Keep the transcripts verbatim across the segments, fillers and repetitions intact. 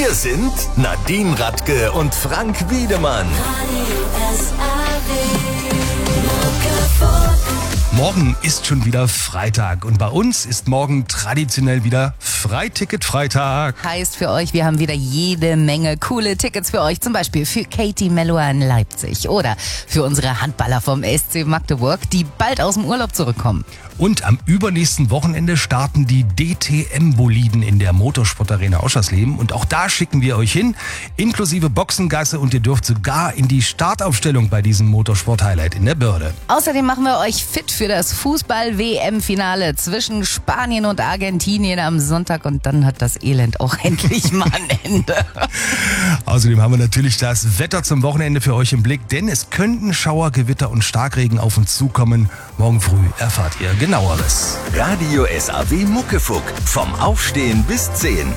Wir sind Nadine Radke und Frank Wiedemann. Morgen ist schon wieder Freitag und bei uns ist morgen traditionell wieder Freiticket-Freitag. Heißt für euch, wir haben wieder jede Menge coole Tickets für euch. Zum Beispiel für Katie Melua in Leipzig oder für unsere Handballer vom S C Magdeburg, die bald aus dem Urlaub zurückkommen. Und am übernächsten Wochenende starten die D T M-Boliden in der Motorsportarena Oschersleben. Und auch da schicken wir euch hin, inklusive Boxengasse. Und ihr dürft sogar in die Startaufstellung bei diesem Motorsport-Highlight in der Börde. Außerdem machen wir euch fit für das Fußball-W M-Finale zwischen Spanien und Argentinien am Sonntag. Und dann hat das Elend auch endlich mal ein Ende. Außerdem haben wir natürlich das Wetter zum Wochenende für euch im Blick. Denn es könnten Schauer, Gewitter und Starkregen auf uns zukommen. Morgen früh erfahrt ihr Genaueres. Radio S A W Muckefuck. Vom Aufstehen bis zehn.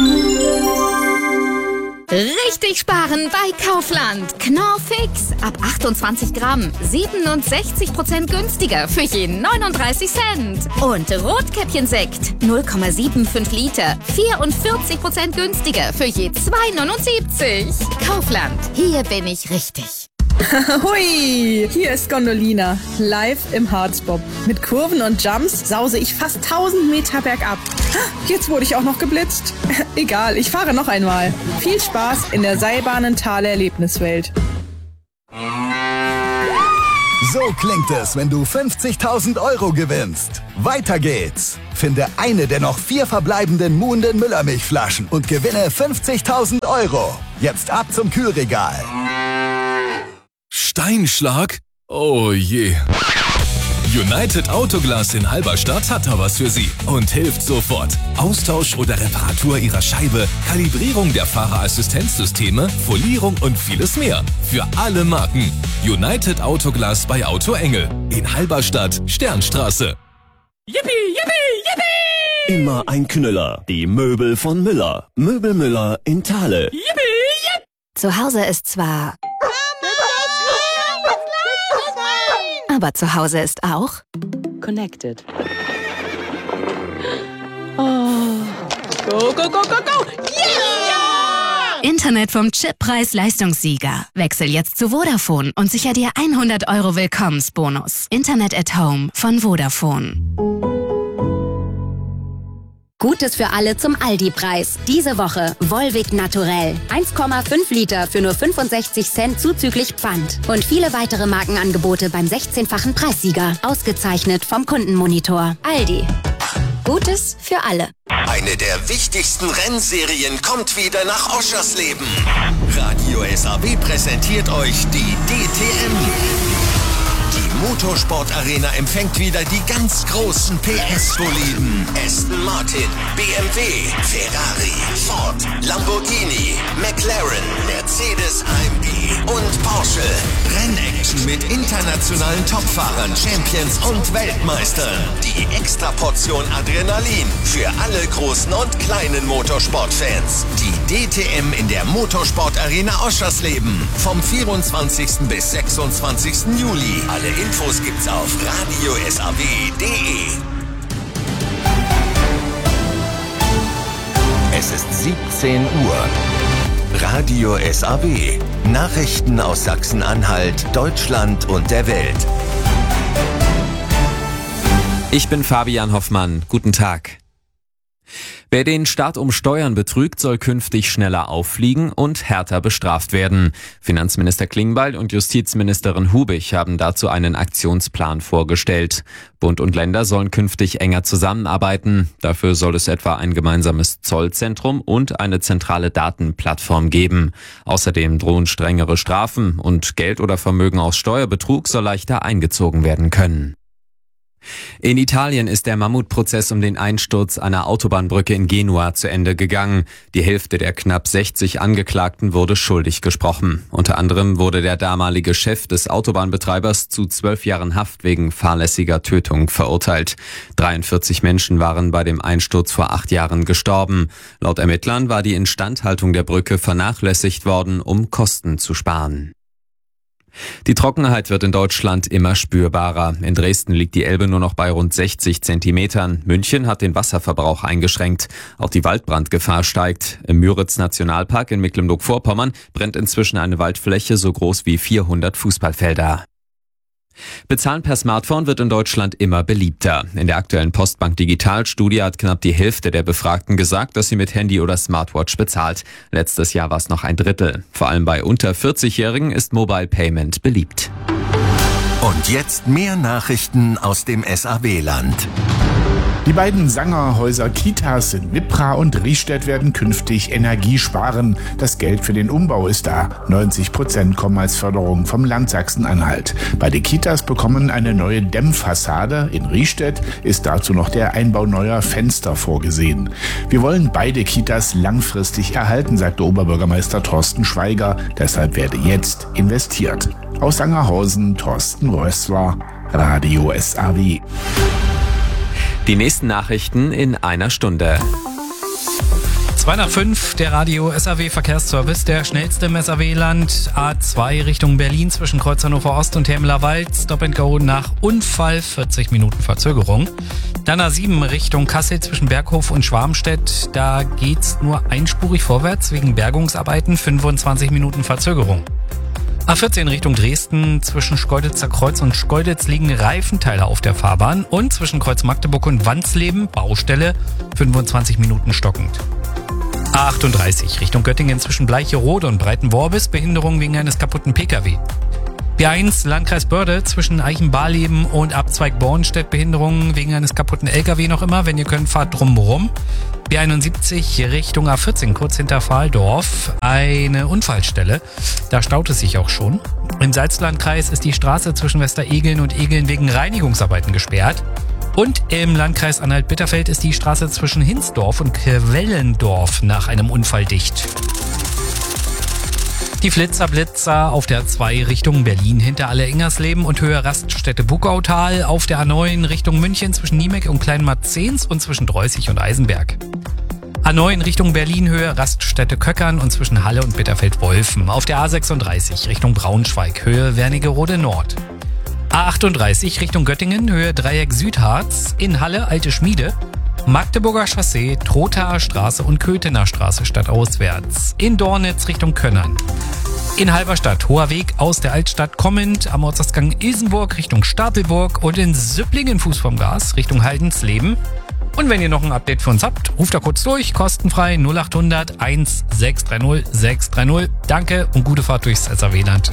Richtig sparen bei Kaufland. Knorr Fix. Ab achtundzwanzig Gramm. siebenundsechzig Prozent günstiger für je neununddreißig Cent. Und Rotkäppchensekt. null Komma fünfundsiebzig Liter. vierundvierzig Prozent günstiger für je zwei neunundsiebzig. Kaufland. Hier bin ich richtig. Hui, hier ist Gondolina, live im Harzbob. Mit Kurven und Jumps sause ich fast tausend Meter bergab. Jetzt wurde ich auch noch geblitzt. Egal, ich fahre noch einmal. Viel Spaß in der Seilbahnenthaler Erlebniswelt. So klingt es, wenn du fünfzigtausend Euro gewinnst. Weiter geht's. Finde eine der noch vier verbleibenden muhenden Müllermilchflaschen und gewinne fünfzigtausend Euro. Jetzt ab zum Kühlregal. Steinschlag? Oh je. United Autoglas in Halberstadt hat da was für Sie und hilft sofort. Austausch oder Reparatur Ihrer Scheibe, Kalibrierung der Fahrerassistenzsysteme, Folierung und vieles mehr. Für alle Marken. United Autoglas bei Auto Engel. In Halberstadt, Sternstraße. Yippie, yippie, yippie! Immer ein Knüller. Die Möbel von Müller. Möbel Müller in Thale. Yippie, yippie! Zu Hause ist zwar... Aber zu Hause ist auch Connected. Oh. Go, go, go, go, go! Yeah! Internet vom Chippreis Leistungssieger. Wechsel jetzt zu Vodafone und sicher dir hundert Euro Willkommensbonus. Internet at Home von Vodafone. Gutes für alle zum Aldi-Preis. Diese Woche Volvic Naturell. eins Komma fünf Liter für nur fünfundsechzig Cent zuzüglich Pfand. Und viele weitere Markenangebote beim sechzehnfachen Preissieger. Ausgezeichnet vom Kundenmonitor. Aldi. Gutes für alle. Eine der wichtigsten Rennserien kommt wieder nach Oschersleben. Radio S A W präsentiert euch die D T M. Die Motorsportarena empfängt wieder die ganz großen P S-Boliden. Aston Martin, B M W, Ferrari, Ford, Lamborghini, McLaren, Mercedes A M G und Porsche. Rennaction mit internationalen Topfahrern, Champions und Weltmeistern. Die Extraportion Adrenalin für alle großen und kleinen Motorsportfans. Die D T M in der Motorsportarena Oschersleben. Vom vierundzwanzigsten bis sechsundzwanzigsten Juli. Alle Infos gibt's auf radio s a w punkt d e. Es ist siebzehn Uhr. Radio S A W. Nachrichten aus Sachsen-Anhalt, Deutschland und der Welt. Ich bin Fabian Hoffmann. Guten Tag. Wer den Staat um Steuern betrügt, soll künftig schneller auffliegen und härter bestraft werden. Finanzminister Klingbeil und Justizministerin Hubig haben dazu einen Aktionsplan vorgestellt. Bund und Länder sollen künftig enger zusammenarbeiten. Dafür soll es etwa ein gemeinsames Zollzentrum und eine zentrale Datenplattform geben. Außerdem drohen strengere Strafen und Geld oder Vermögen aus Steuerbetrug soll leichter eingezogen werden können. In Italien ist der Mammutprozess um den Einsturz einer Autobahnbrücke in Genua zu Ende gegangen. Die Hälfte der knapp sechzig Angeklagten wurde schuldig gesprochen. Unter anderem wurde der damalige Chef des Autobahnbetreibers zu zwölf Jahren Haft wegen fahrlässiger Tötung verurteilt. dreiundvierzig Menschen waren bei dem Einsturz vor acht Jahren gestorben. Laut Ermittlern war die Instandhaltung der Brücke vernachlässigt worden, um Kosten zu sparen. Die Trockenheit wird in Deutschland immer spürbarer. In Dresden liegt die Elbe nur noch bei rund sechzig Zentimetern. München hat den Wasserverbrauch eingeschränkt. Auch die Waldbrandgefahr steigt. Im Müritz-Nationalpark in Mecklenburg-Vorpommern brennt inzwischen eine Waldfläche so groß wie vierhundert Fußballfelder. Bezahlen per Smartphone wird in Deutschland immer beliebter. In der aktuellen Postbank Digital-Studie hat knapp die Hälfte der Befragten gesagt, dass sie mit Handy oder Smartwatch bezahlt. Letztes Jahr war es noch ein Drittel. Vor allem bei unter vierzig-Jährigen ist Mobile Payment beliebt. Und jetzt mehr Nachrichten aus dem S A W-Land. Die beiden Sangerhäuser Kitas in Wippra und Riestedt werden künftig Energie sparen. Das Geld für den Umbau ist da. neunzig Prozent kommen als Förderung vom Land Sachsen-Anhalt. Beide Kitas bekommen eine neue Dämmfassade. In Riestedt ist dazu noch der Einbau neuer Fenster vorgesehen. Wir wollen beide Kitas langfristig erhalten, sagte Oberbürgermeister Thorsten Schweiger. Deshalb werde jetzt investiert. Aus Sangerhausen, Thorsten Rössler, Radio S A W. Die nächsten Nachrichten in einer Stunde. zwei nach fünf, der Radio S A W Verkehrsservice, der schnellste im S A W-Land. A zwei Richtung Berlin zwischen Kreuz Hannover Ost und Hemler Wald. Stop and Go nach Unfall, vierzig Minuten Verzögerung. Dann A sieben Richtung Kassel zwischen Berghof und Schwarmstedt. Da geht's nur einspurig vorwärts wegen Bergungsarbeiten, fünfundzwanzig Minuten Verzögerung. A vierzehn Richtung Dresden, zwischen Schkeuditzer Kreuz und Schkeuditz liegen Reifenteile auf der Fahrbahn und zwischen Kreuz Magdeburg und Wansleben, Baustelle, fünfundzwanzig Minuten stockend. A achtunddreißig Richtung Göttingen zwischen Bleicherode und Breitenworbis, Behinderung wegen eines kaputten Pkw. B eins Landkreis Börde zwischen Eichenbarleben und Abzweig Bornstedt, Behinderung wegen eines kaputten L K W noch immer, wenn ihr könnt, fahrt drumherum. B einundsiebzig Richtung A vierzehn, kurz hinter Fahldorf, eine Unfallstelle. Da staut es sich auch schon. Im Salzlandkreis ist die Straße zwischen Westeregeln und Egeln wegen Reinigungsarbeiten gesperrt. Und im Landkreis Anhalt-Bitterfeld ist die Straße zwischen Hinsdorf und Quellendorf nach einem Unfall dicht. Die Flitzer-Blitzer auf der A zwei Richtung Berlin hinter Alle-Ingersleben und Höhe Raststätte Buckautal, auf der A neun Richtung München zwischen Niemeck und Kleinmarzens und zwischen Dreußig und Eisenberg. A neun Richtung Berlin Höhe Raststätte Köckern und zwischen Halle und Bitterfeld-Wolfen. Auf der A sechsunddreißig Richtung Braunschweig Höhe Wernigerode Nord. A achtunddreißig Richtung Göttingen Höhe Dreieck Südharz, in Halle Alte Schmiede. Magdeburger Chaussee, Trothaer Straße und Köthener Straße stadtauswärts. In Dornitz Richtung Könnern. In Halberstadt Hoher Weg aus der Altstadt kommend am Ortsausgang Ilsenburg Richtung Stapelburg und in Süpplingen Fuß vom Gas Richtung Haldensleben. Und wenn ihr noch ein Update für uns habt, ruft da kurz durch, kostenfrei null achthundert eins sechs drei null sechs drei null. Danke und gute Fahrt durchs S A W-Land.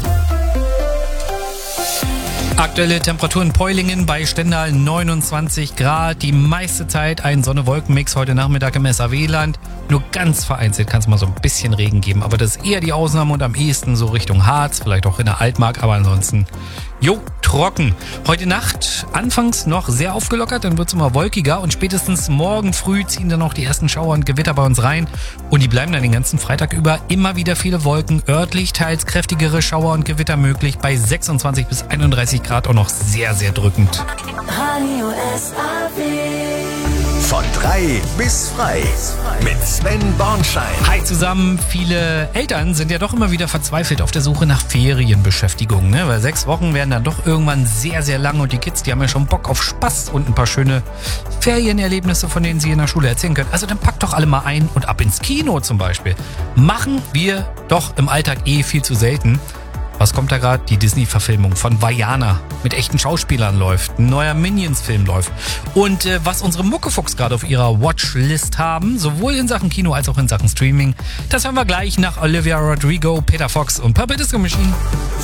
Aktuelle Temperatur in Peulingen bei Stendal neunundzwanzig Grad. Die meiste Zeit ein Sonne-Wolken-Mix heute Nachmittag im S A W-Land. Nur ganz vereinzelt kann es mal so ein bisschen Regen geben. Aber das ist eher die Ausnahme und am ehesten so Richtung Harz, vielleicht auch in der Altmark. Aber ansonsten, jo, trocken. Heute Nacht anfangs noch sehr aufgelockert, dann wird es immer wolkiger. Und spätestens morgen früh ziehen dann auch die ersten Schauer und Gewitter bei uns rein. Und die bleiben dann den ganzen Freitag über. Immer wieder viele Wolken, örtlich teils kräftigere Schauer und Gewitter möglich. Bei sechsundzwanzig bis einunddreißig Grad auch noch sehr, sehr drückend. Radio S A W. Von drei bis frei. Mit Sven Bornschein. Hi zusammen. Viele Eltern sind ja doch immer wieder verzweifelt auf der Suche nach Ferienbeschäftigung, ne? Weil sechs Wochen werden dann doch irgendwann sehr, sehr lang und die Kids, die haben ja schon Bock auf Spaß und ein paar schöne Ferienerlebnisse, von denen sie in der Schule erzählen können. Also dann packt doch alle mal ein und ab ins Kino zum Beispiel. Machen wir doch im Alltag eh viel zu selten. Was kommt da gerade? Die Disney-Verfilmung von Vaiana mit echten Schauspielern läuft. Ein neuer Minions-Film läuft. Und äh, was unsere Muckefuchs gerade auf ihrer Watchlist haben, sowohl in Sachen Kino als auch in Sachen Streaming, das hören wir gleich nach Olivia Rodrigo, Peter Fox und Purple Disco Machine.